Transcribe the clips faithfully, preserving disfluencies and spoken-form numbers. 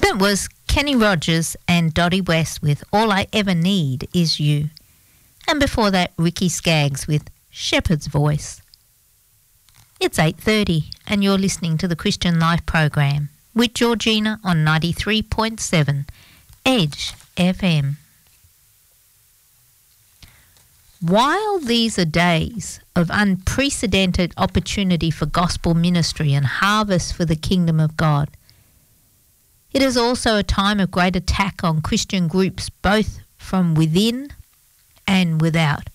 That was Kenny Rogers and Dottie West with All I Ever Need Is You. And before that, Ricky Skaggs with Shepherd's Voice. It's eight thirty and you're listening to the Christian Life program with Georgina on ninety-three point seven Edge F M. While these are days of unprecedented opportunity for gospel ministry and harvest for the kingdom of God, it is also a time of great attack on Christian groups, both from within and without.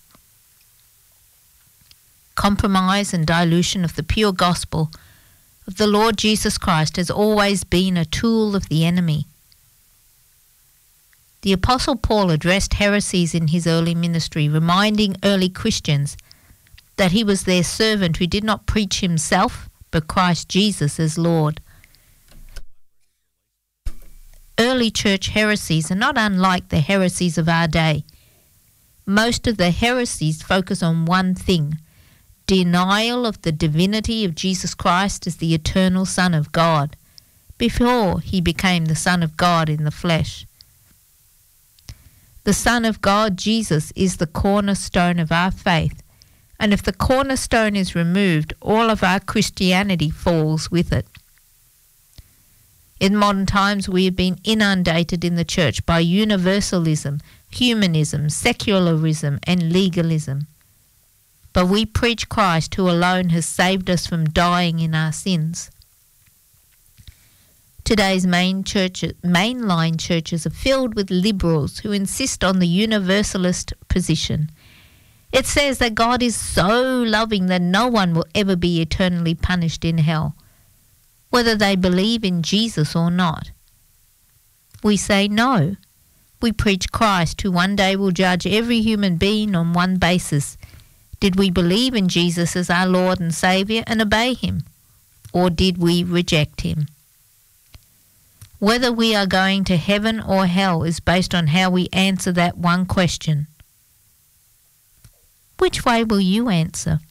Compromise and dilution of the pure gospel of the Lord Jesus Christ has always been a tool of the enemy. The Apostle Paul addressed heresies in his early ministry, reminding early Christians that he was their servant who did not preach himself, but Christ Jesus as Lord. Early church heresies are not unlike the heresies of our day. Most of the heresies focus on one thing: denial of the divinity of Jesus Christ as the eternal Son of God, before he became the Son of God in the flesh. The Son of God, Jesus, is the cornerstone of our faith, and if the cornerstone is removed, all of our Christianity falls with it. In modern times, we have been inundated in the church by universalism, humanism, secularism, and legalism. But we preach Christ, who alone has saved us from dying in our sins. Today's main churches, mainline churches are filled with liberals who insist on the universalist position. It says that God is so loving that no one will ever be eternally punished in hell, whether they believe in Jesus or not. We say no. We preach Christ, who one day will judge every human being on one basis. Did we believe in Jesus as our Lord and Saviour and obey him, or did we reject him? Whether we are going to heaven or hell is based on how we answer that one question. Which way will you answer?